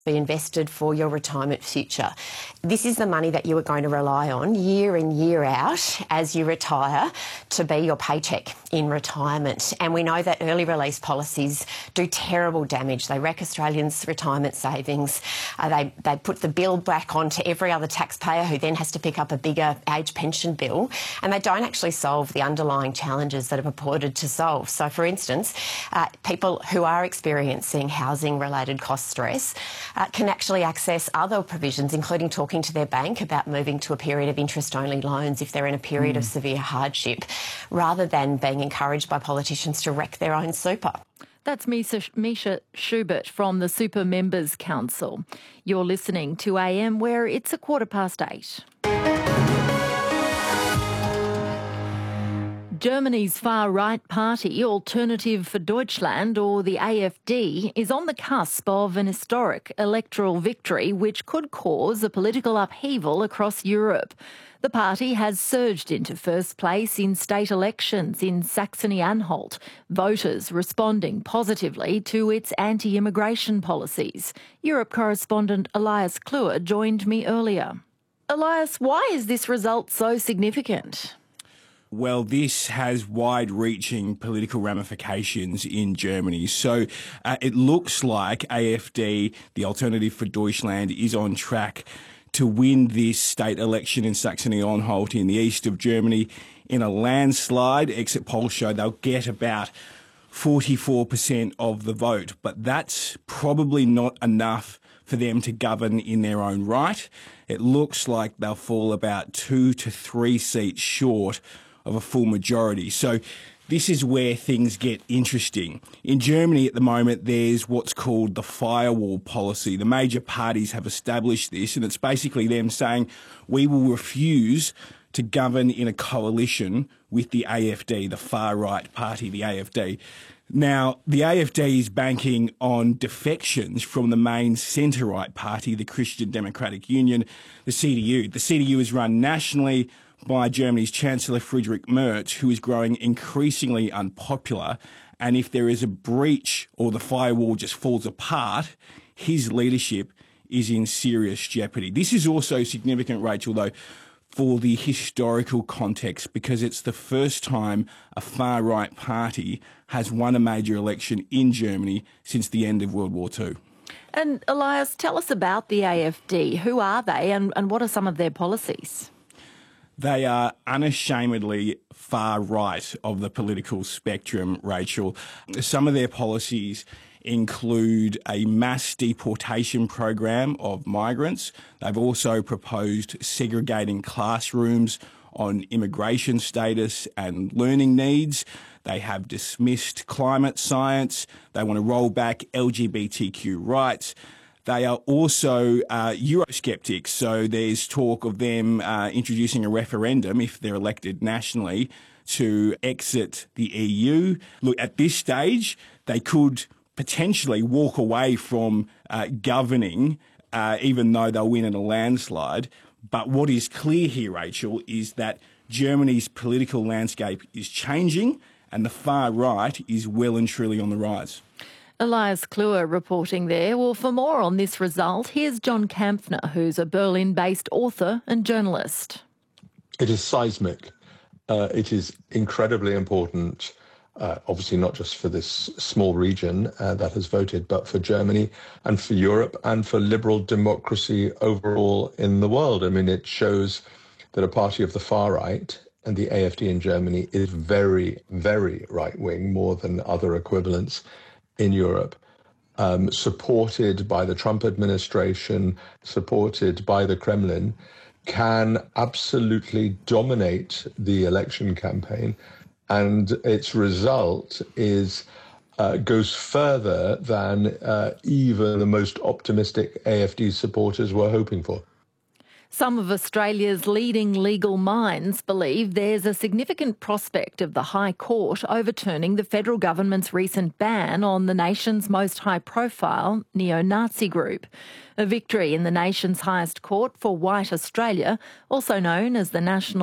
be invested for your retirement future. This is the money that you are going to rely on year in, year out as you retire to be your paycheck in retirement. And we know that early release policies do terrible damage. They wreck Australians' retirement savings. They put the bill back onto every other taxpayer who then has to pick up a bigger age pension bill. And they don't actually solve the underlying challenges that are purported to solve. So, for instance, people who are experiencing housing-related cost stress can actually access other provisions, including talking to their bank about moving to a period of interest-only loans if they're in a period of severe hardship, rather than being encouraged by politicians to wreck their own super. That's Misha Schubert from the Super Members Council. You're listening to AM, where it's 8:15. Germany's far-right party, Alternative for Deutschland, or the AfD, is on the cusp of an historic electoral victory which could cause a political upheaval across Europe. The party has surged into first place in state elections in Saxony-Anhalt, voters responding positively to its anti-immigration policies. Europe correspondent Elias Kluwer joined me earlier. Elias, why is this result so significant? Well, this has wide-reaching political ramifications in Germany. So it looks like AfD, the Alternative for Deutschland, is on track to win this state election in Saxony-Anhalt in the east of Germany in a landslide. Exit polls show they'll get about 44% of the vote, but that's probably not enough for them to govern in their own right. It looks like they'll fall about 2 to 3 seats short of a full majority. So this is where things get interesting. In Germany at the moment, there's what's called the firewall policy. The major parties have established this, and it's basically them saying, we will refuse to govern in a coalition with the AfD, the far-right party, the AfD. Now, the AfD is banking on defections from the main centre-right party, the Christian Democratic Union, the CDU. The CDU is run nationally by Germany's Chancellor Friedrich Merz, who is growing increasingly unpopular. And if there is a breach or the firewall just falls apart, his leadership is in serious jeopardy. This is also significant, Rachel, though, for the historical context, because it's the first time a far-right party has won a major election in Germany since the end of World War II. And Elias, tell us about the AfD. Who are they and what are some of their policies? They are unashamedly far right of the political spectrum, Rachel. Some of their policies include a mass deportation program of migrants. They've also proposed segregating classrooms on immigration status and learning needs. They have dismissed climate science. They want to roll back LGBTQ rights. They are also Eurosceptics, so there's talk of them introducing a referendum, if they're elected nationally, to exit the EU. Look, at this stage, they could potentially walk away from governing, even though they'll win in a landslide. But what is clear here, Rachel, is that Germany's political landscape is changing and the far right is well and truly on the rise. Elias Kluwer reporting there. Well, for more on this result, here's John Kampfner, who's a Berlin-based author and journalist. It is seismic. It is incredibly important, obviously not just for this small region that has voted, but for Germany and for Europe and for liberal democracy overall in the world. I mean, it shows that a party of the far right, and the AfD in Germany, is very, very right-wing, more than other equivalents in Europe, supported by the Trump administration, supported by the Kremlin, can absolutely dominate the election campaign. And its result is goes further than even the most optimistic AfD supporters were hoping for. Some of Australia's leading legal minds believe there's a significant prospect of the High Court overturning the federal government's recent ban on the nation's most high-profile neo-Nazi group. A victory in the nation's highest court for White Australia, also known as the National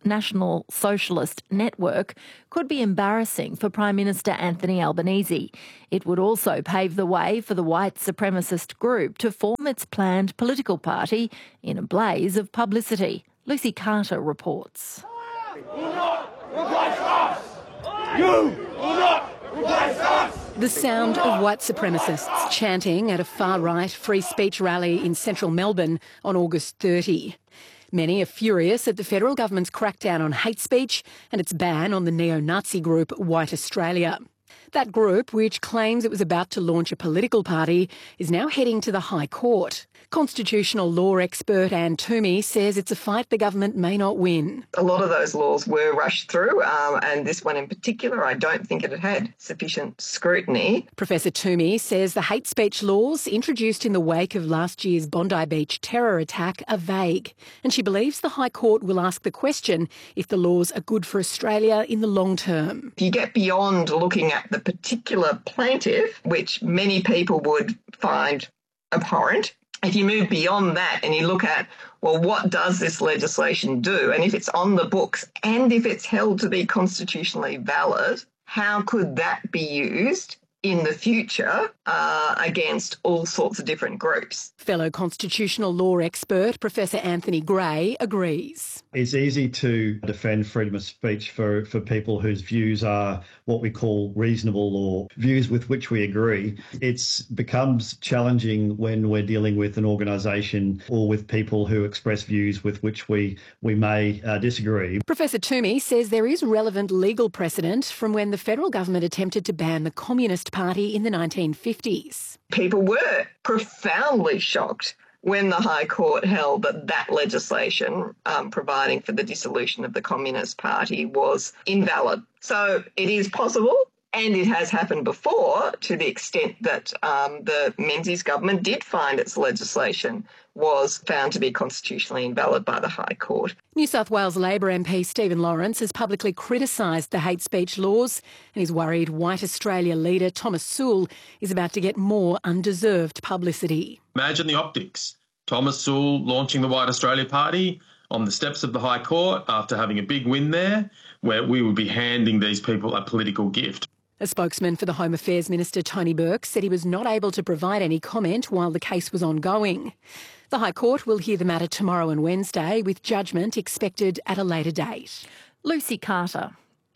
National Socialist Network could be embarrassing for Prime Minister Anthony Albanese. It would also pave the way for the white supremacist group to form its planned political party in a blaze of publicity. Lucy Carter reports. You will not replace us! You will not replace us! The sound of white supremacists chanting at a far-right free speech rally in central Melbourne on August 30. Many are furious at the federal government's crackdown on hate speech and its ban on the neo-Nazi group White Australia. That group, which claims it was about to launch a political party, is now heading to the High Court. Constitutional law expert Anne Toomey says it's a fight the government may not win. A lot of those laws were rushed through, and this one in particular, I don't think it had sufficient scrutiny. Professor Toomey says the hate speech laws introduced in the wake of last year's Bondi Beach terror attack are vague, and she believes the High Court will ask the question if the laws are good for Australia in the long term. If you get beyond looking at the particular plaintiff, which many people would find abhorrent, if you move beyond that and you look at, well, what does this legislation do? And if it's on the books and if it's held to be constitutionally valid, how could that be used in the future against all sorts of different groups? Fellow constitutional law expert Professor Anthony Gray agrees. It's easy to defend freedom of speech for people whose views are what we call reasonable or views with which we agree. It becomes challenging when we're dealing with an organisation or with people who express views with which we may disagree. Professor Toomey says there is relevant legal precedent from when the federal government attempted to ban the Communist Party in the 1950s. People were profoundly shocked when the High Court held that legislation providing for the dissolution of the Communist Party was invalid. So it is possible, and it has happened before, to the extent that the Menzies government did find its legislation was found to be constitutionally invalid by the High Court. New South Wales Labor MP Stephen Lawrence has publicly criticised the hate speech laws and is worried White Australia leader Thomas Sewell is about to get more undeserved publicity. Imagine the optics. Thomas Sewell launching the White Australia Party on the steps of the High Court after having a big win there, where we would be handing these people a political gift. A spokesman for the Home Affairs Minister Tony Burke said he was not able to provide any comment while the case was ongoing. The High Court will hear the matter tomorrow and Wednesday, with judgment expected at a later date. Lucy Carter.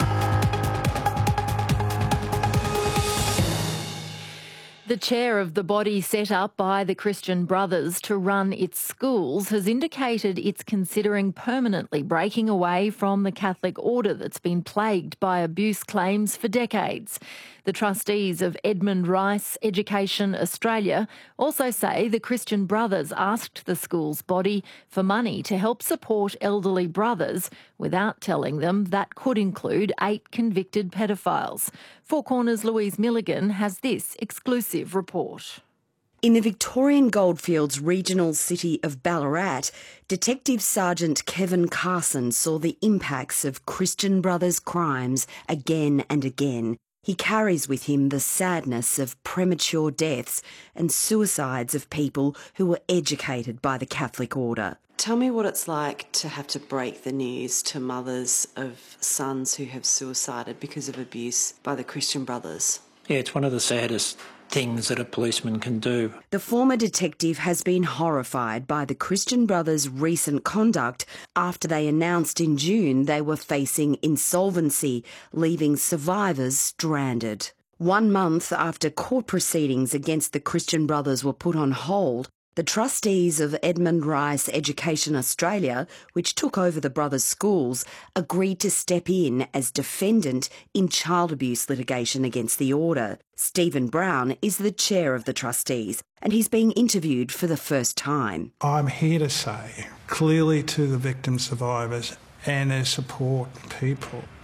The chair of the body set up by the Christian Brothers to run its schools has indicated it's considering permanently breaking away from the Catholic order that's been plagued by abuse claims for decades. The trustees of Edmund Rice Education Australia also say the Christian Brothers asked the school's body for money to help support elderly brothers without telling them that could include 8 convicted pedophiles. Four Corners' Louise Milligan has this exclusive report. In the Victorian Goldfields regional city of Ballarat, Detective Sergeant Kevin Carson saw the impacts of Christian Brothers' crimes again and again. He carries with him the sadness of premature deaths and suicides of people who were educated by the Catholic order. Tell me what it's like to have to break the news to mothers of sons who have suicided because of abuse by the Christian Brothers. Yeah, it's one of the saddest things that a policeman can do. The former detective has been horrified by the Christian Brothers' recent conduct after they announced in June they were facing insolvency, leaving survivors stranded. 1 month after court proceedings against the Christian Brothers were put on hold, the trustees of Edmund Rice Education Australia, which took over the brothers' schools, agreed to step in as defendant in child abuse litigation against the order. Stephen Brown is the chair of the trustees, and he's being interviewed for the first time. I'm here to say clearly to the victim survivors and their support people,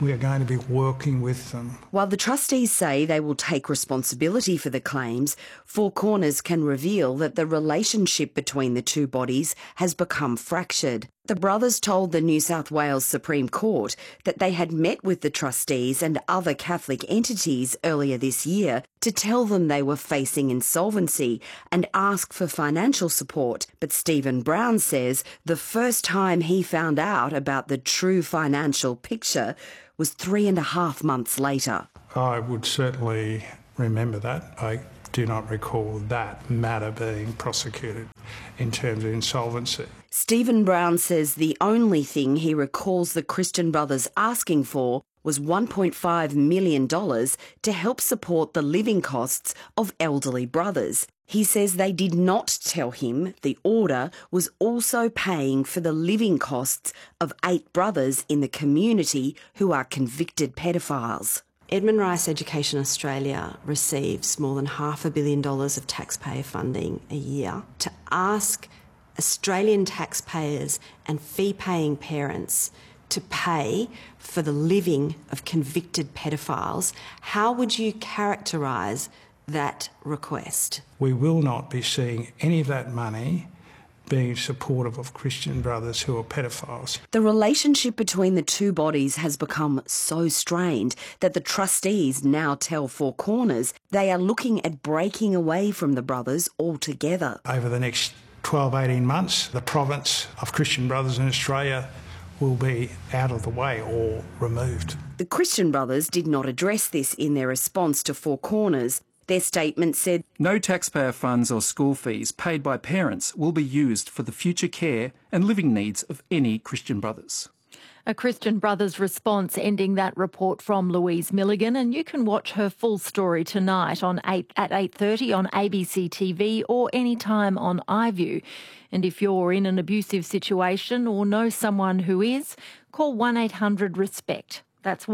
We are going to be working with them. While the trustees say they will take responsibility for the claims, Four Corners can reveal that the relationship between the two bodies has become fractured. The brothers told the New South Wales Supreme Court that they had met with the trustees and other Catholic entities earlier this year to tell them they were facing insolvency and ask for financial support. But Stephen Brown says the first time he found out about the true financial picture was 3.5 months later. I would certainly remember that. I do not recall that matter being prosecuted in terms of insolvency. Stephen Brown says the only thing he recalls the Christian Brothers asking for was $1.5 million to help support the living costs of elderly brothers. He says they did not tell him the order was also paying for the living costs of 8 brothers in the community who are convicted pedophiles. Edmund Rice Education Australia receives more than $500 million of taxpayer funding a year to ask Australian taxpayers and fee-paying parents to pay for the living of convicted pedophiles. How would you characterise that request? We will not be seeing any of that money being supportive of Christian Brothers who are pedophiles. The relationship between the two bodies has become so strained that the trustees now tell Four Corners they are looking at breaking away from the brothers altogether. Over the next 12, 18 months, the province of Christian Brothers in Australia will be out of the way or removed. The Christian Brothers did not address this in their response to Four Corners. Their statement said, "No taxpayer funds or school fees paid by parents will be used for the future care and living needs of any Christian Brothers." A Christian Brothers response ending that report from Louise Milligan, and you can watch her full story tonight at 8:30 on ABC TV or anytime on iView. And if you're in an abusive situation or know someone who is, call 1-800-RESPECT. That's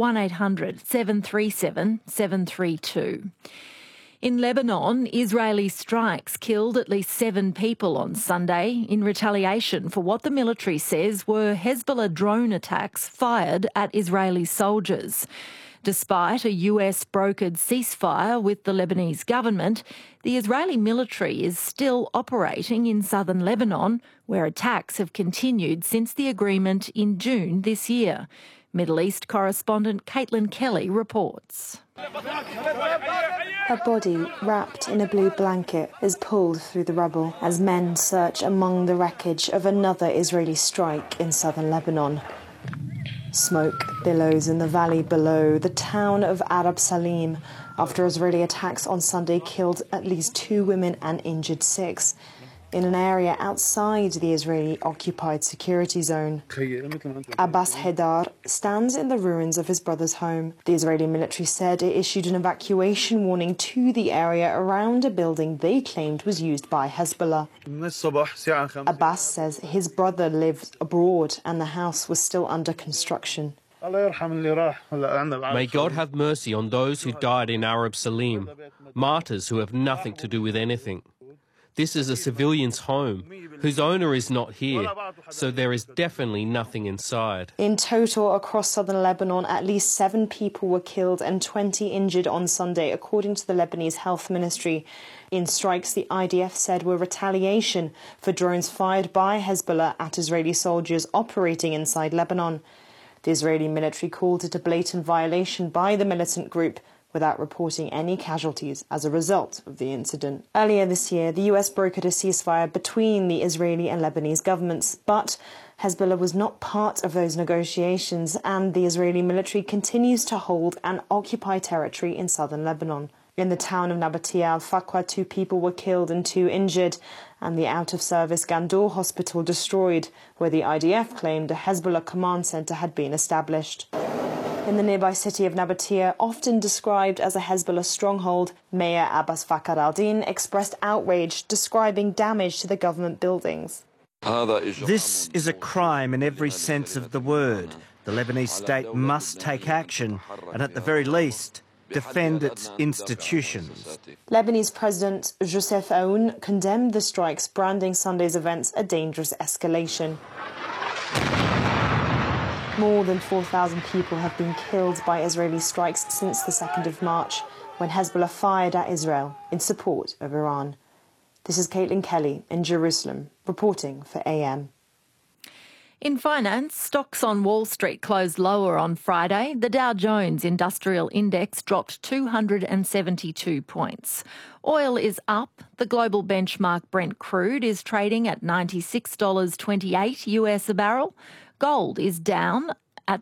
1-800-737-732. In Lebanon, Israeli strikes killed at least 7 people on Sunday in retaliation for what the military says were Hezbollah drone attacks fired at Israeli soldiers. Despite a US-brokered ceasefire with the Lebanese government, the Israeli military is still operating in southern Lebanon, where attacks have continued since the agreement in June this year. Middle East correspondent Caitlin Kelly reports. A body wrapped in a blue blanket is pulled through the rubble as men search among the wreckage of another Israeli strike in southern Lebanon. Smoke billows in the valley below the town of Arab Salim after Israeli attacks on Sunday killed at least 2 women and injured 6. In an area outside the Israeli-occupied security zone. Abbas Haidar stands in the ruins of his brother's home. The Israeli military said it issued an evacuation warning to the area around a building they claimed was used by Hezbollah. Abbas says his brother lived abroad and the house was still under construction. May God have mercy on those who died in Arab Salim, martyrs who have nothing to do with anything. This is a civilian's home, whose owner is not here, so there is definitely nothing inside. In total, across southern Lebanon, at least 7 people were killed and 20 injured on Sunday, according to the Lebanese Health Ministry. In strikes, the IDF said were retaliation for drones fired by Hezbollah at Israeli soldiers operating inside Lebanon. The Israeli military called it a blatant violation by the militant group, without reporting any casualties as a result of the incident. Earlier this year, the US brokered a ceasefire between the Israeli and Lebanese governments, but Hezbollah was not part of those negotiations, and the Israeli military continues to hold and occupy territory in southern Lebanon. In the town of Nabatea al-Faqwa, 2 people were killed and 2 injured, and the out-of-service Gandour hospital destroyed, where the IDF claimed a Hezbollah command centre had been established. In the nearby city of Nabatea, often described as a Hezbollah stronghold, Mayor Abbas Fakar al-Din expressed outrage, describing damage to the government buildings. This is a crime in every sense of the word. The Lebanese state must take action and, at the very least, defend its institutions. Lebanese President Youssef Aoun condemned the strikes, branding Sunday's events a dangerous escalation. More than 4,000 people have been killed by Israeli strikes since the 2nd of March, when Hezbollah fired at Israel in support of Iran. This is Caitlin Kelly in Jerusalem, reporting for AM. In finance, stocks on Wall Street closed lower on Friday. The Dow Jones Industrial Index dropped 272 points. Oil is up. The global benchmark Brent crude is trading at $96.28 US a barrel. Gold is down at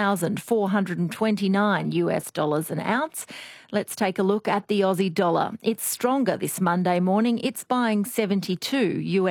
$4,429 US dollars an ounce. Let's take a look at the Aussie dollar. It's stronger this Monday morning. It's buying 72 US